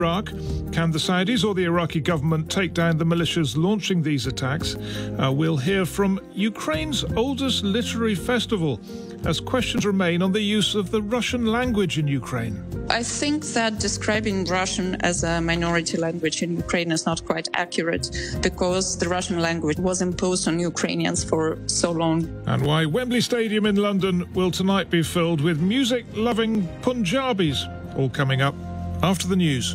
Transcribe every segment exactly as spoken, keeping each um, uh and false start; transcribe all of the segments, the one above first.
Iraq. Can the Saudis or the Iraqi government take down the militias launching these attacks? Uh, we'll hear from Ukraine's oldest literary festival as questions remain on the use of the Russian language in Ukraine. I think that describing Russian as a minority language in Ukraine is not quite accurate because the Russian language was imposed on Ukrainians for so long. And why Wembley Stadium in London will tonight be filled with music-loving Punjabis. All coming up after the news.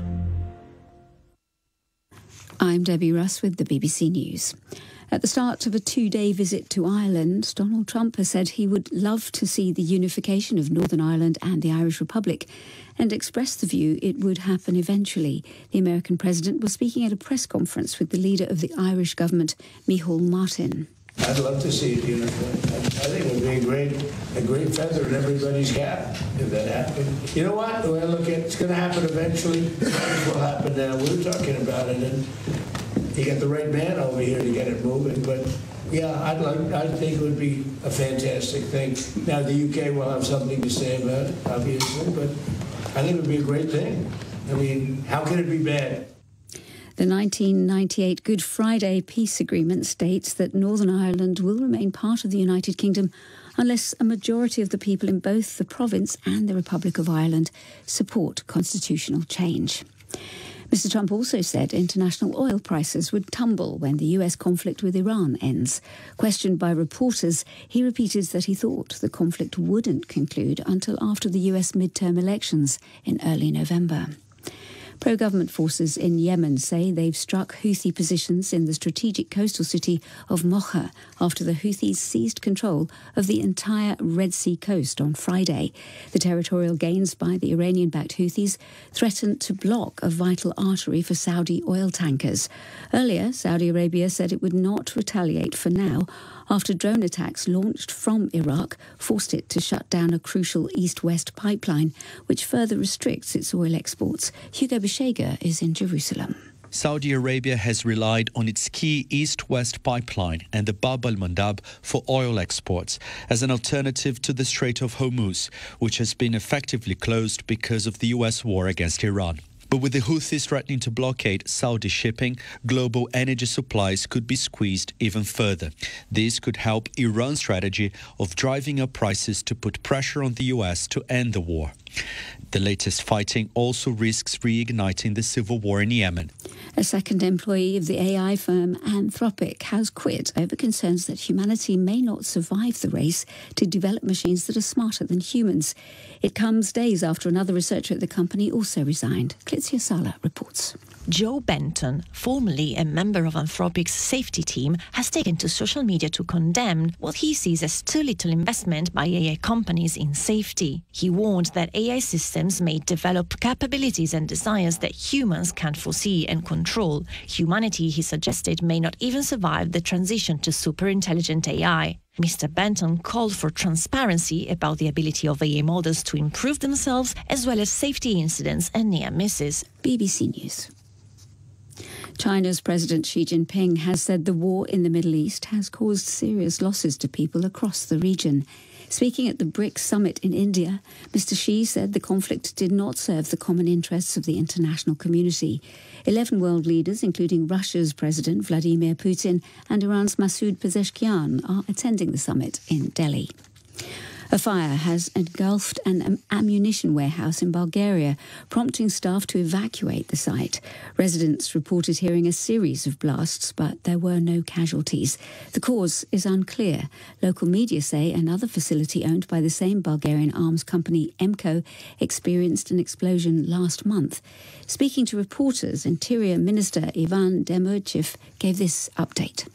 I'm Debbie Russ with the B B C News. At the start of a two-day visit to Ireland, Donald Trump has said he would love to see the unification of Northern Ireland and the Irish Republic and expressed the view it would happen eventually. The American president was speaking at a press conference with the leader of the Irish government, Micheál Martin. I'd love to see it unified. I think it would be a great, a great feather in everybody's cap if that happened. You know what? The way I look at it, it's going to happen eventually. It might as well happen now. We were talking about it, and you got the right man over here to get it moving. But yeah, I'd like. I think it would be a fantastic thing. Now the U K will have something to say about it, obviously, but I think it would be a great thing. I mean, how can it be bad? The nineteen ninety-eight Good Friday Peace Agreement states that Northern Ireland will remain part of the United Kingdom unless a majority of the people in both the province and the Republic of Ireland support constitutional change. Mister Trump also said international oil prices would tumble when the U S conflict with Iran ends. Questioned by reporters, he repeated that he thought the conflict wouldn't conclude until after the U S midterm elections in early November. Pro-government forces in Yemen say they've struck Houthi positions in the strategic coastal city of Mocha after the Houthis seized control of the entire Red Sea coast on Friday. The territorial gains by the Iranian-backed Houthis threatened to block a vital artery for Saudi oil tankers. Earlier, Saudi Arabia said it would not retaliate for now after drone attacks launched from Iraq forced it to shut down a crucial east-west pipeline, which further restricts its oil exports. Hugo Bishega is in Jerusalem. Saudi Arabia has relied on its key east-west pipeline and the Bab al-Mandab for oil exports as an alternative to the Strait of Hormuz, which has been effectively closed because of the U S war against Iran. But with the Houthis threatening to blockade Saudi shipping, global energy supplies could be squeezed even further. This could help Iran's strategy of driving up prices to put pressure on the U S to end the war. The latest fighting also risks reigniting the civil war in Yemen. A second employee of the A I firm Anthropic has quit over concerns that humanity may not survive the race to develop machines that are smarter than humans. It comes days after another researcher at the company also resigned. Clitzia Sala reports. Joe Benton, formerly a member of Anthropic's safety team, has taken to social media to condemn what he sees as too little investment by A I companies in safety. He warned that A I systems may develop capabilities and desires that humans can't foresee and control. Humanity, he suggested, may not even survive the transition to super-intelligent A I. Mister Benton called for transparency about the ability of A I models to improve themselves, as well as safety incidents and near misses. B B C News. China's President Xi Jinping has said the war in the Middle East has caused serious losses to people across the region. Speaking at the BRICS summit in India, Mister Xi said the conflict did not serve the common interests of the international community. Eleven world leaders, including Russia's President Vladimir Putin and Iran's Masoud Pezeshkian, are attending the summit in Delhi. A fire has engulfed an ammunition warehouse in Bulgaria, prompting staff to evacuate the site. Residents reported hearing a series of blasts, but there were no casualties. The cause is unclear. Local media say another facility owned by the same Bulgarian arms company, Emco, experienced an explosion last month. Speaking to reporters, Interior Minister Ivan Demirchiv gave this update.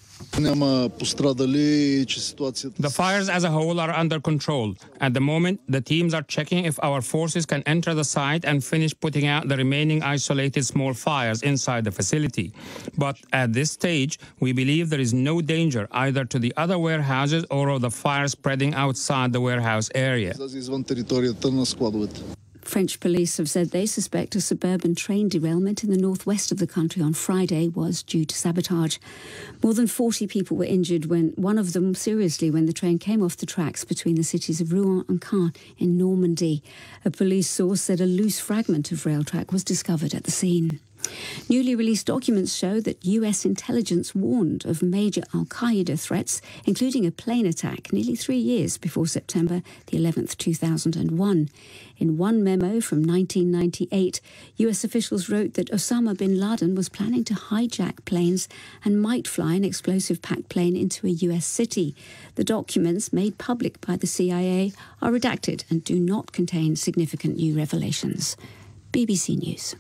The fires as a whole are under control. At the moment, the teams are checking if our forces can enter the site and finish putting out the remaining isolated small fires inside the facility. But at this stage, we believe there is no danger either to the other warehouses or of the fire spreading outside the warehouse area. French police have said they suspect a suburban train derailment in the northwest of the country on Friday was due to sabotage. More than forty people were injured, when one of them seriously when the train came off the tracks between the cities of Rouen and Caen in Normandy. A police source said a loose fragment of rail track was discovered at the scene. Newly released documents show that U S intelligence warned of major al-Qaeda threats, including a plane attack nearly three years before September the eleventh, two thousand one. In one memo from nineteen ninety-eight, U S officials wrote that Osama bin Laden was planning to hijack planes and might fly an explosive-packed plane into a U S city. The documents, made public by the C I A, are redacted and do not contain significant new revelations. B B C News.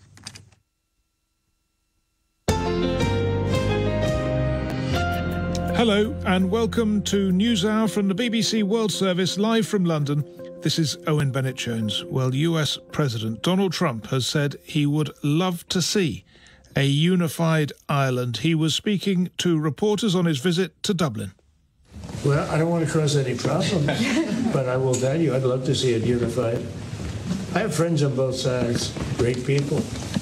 Hello and welcome to NewsHour from the B B C World Service, live from London. This is Owen Bennett-Jones. Well, U S President Donald Trump has said he would love to see a unified Ireland. He was speaking to reporters on his visit to Dublin. Well, I don't want to cause any problems, but I will tell you, I'd love to see it unified. I have friends on both sides, great people.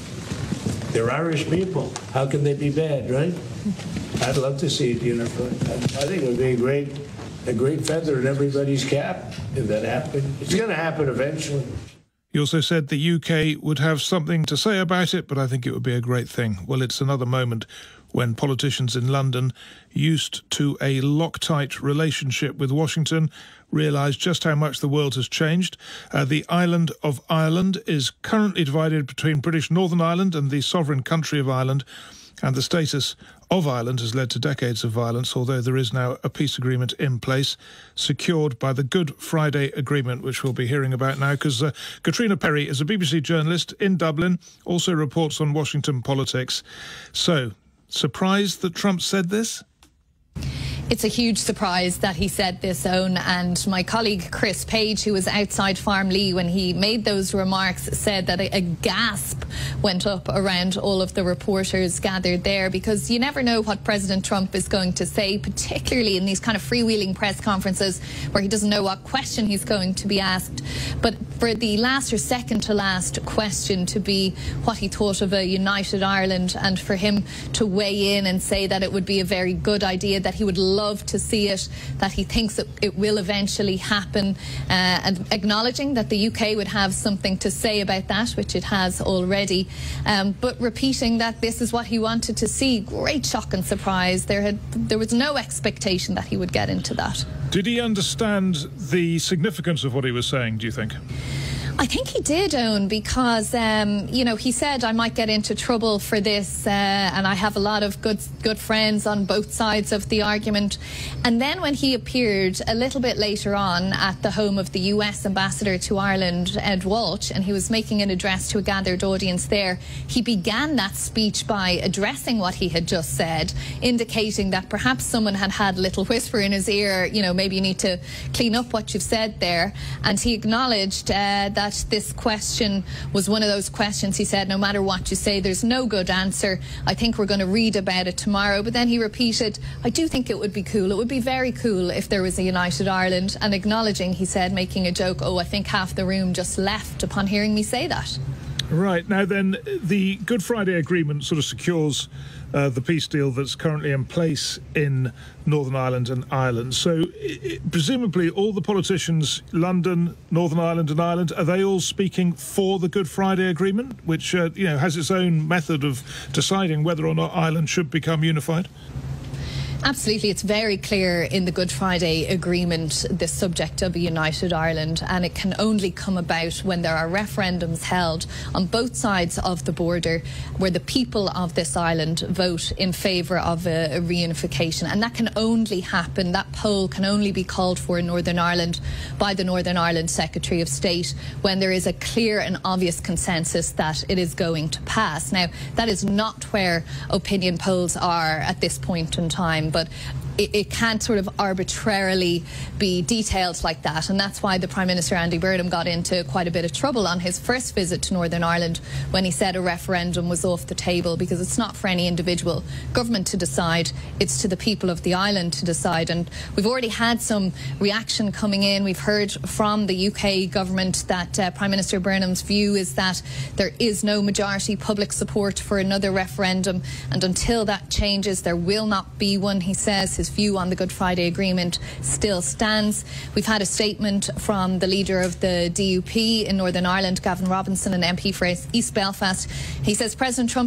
They're Irish people. How can they be bad, right? I'd love to see it unified. I think it would be a great, a great feather in everybody's cap if that happened. It's going to happen eventually. He also said the U K would have something to say about it, but I think it would be a great thing. Well, it's another moment when politicians in London, used to a Loctite relationship with Washington, realise just how much the world has changed. Uh, the island of Ireland is currently divided between British Northern Ireland and the sovereign country of Ireland, and the status of Ireland has led to decades of violence, although there is now a peace agreement in place, secured by the Good Friday Agreement, which we'll be hearing about now, because uh, Katrina Perry is a B B C journalist in Dublin, also reports on Washington politics. So, surprised that Trump said this? It's a huge surprise that he said this, Owen, and my colleague Chris Page, who was outside Farmlee when he made those remarks, said that a, a gasp went up around all of the reporters gathered there, because you never know what President Trump is going to say, particularly in these kind of freewheeling press conferences where he doesn't know what question he's going to be asked. But for the last or second to last question to be what he thought of a united Ireland, and for him to weigh in and say that it would be a very good idea, that he would love to see it, that he thinks that it will eventually happen, uh, and acknowledging that the U K would have something to say about that, which it has already, um, but repeating that this is what he wanted to see. Great shock and surprise. There had there was no expectation that he would get into that. Did he understand the significance of what he was saying, do you think? I think he did, Owen, because, um, you know, he said, I might get into trouble for this, uh, and I have a lot of good good friends on both sides of the argument. And then when he appeared a little bit later on at the home of the U S ambassador to Ireland, Ed Walsh, and he was making an address to a gathered audience there, he began that speech by addressing what he had just said, indicating that perhaps someone had had a little whisper in his ear, you know, maybe you need to clean up what you've said there. And he acknowledged uh, that this question was one of those questions. He said, no matter what you say, there's no good answer. I think we're going to read about it tomorrow. But then he repeated, I do think it would be cool. It would be very cool if there was a united Ireland. And acknowledging, he said, making a joke, oh, I think half the room just left upon hearing me say that. Right. Now then, the Good Friday Agreement sort of secures uh, the peace deal that's currently in place in Northern Ireland and Ireland. So it, presumably all the politicians, London, Northern Ireland and Ireland, are they all speaking for the Good Friday Agreement, which uh, you know, has its own method of deciding whether or not Ireland should become unified? Absolutely. It's very clear in the Good Friday Agreement, the subject of a united Ireland, and it can only come about when there are referendums held on both sides of the border where the people of this island vote in favour of a, a reunification. And that can only happen, that poll can only be called for in Northern Ireland by the Northern Ireland Secretary of State when there is a clear and obvious consensus that it is going to pass. Now, that is not where opinion polls are at this point in time. But it, it can't sort of arbitrarily be detailed like that, and that's why the Prime Minister Andy Burnham got into quite a bit of trouble on his first visit to Northern Ireland when he said a referendum was off the table, because it's not for any individual government to decide, it's to the people of the island to decide. And we've already had some reaction coming in. We've heard from the U K government that uh, Prime Minister Burnham's view is that there is no majority public support for another referendum, and until that changes there will not be one, he says. His view on the Good Friday Agreement still stands. We've had a statement from the leader of the D U P in Northern Ireland, Gavin Robinson, an M P for East Belfast. He says President Trump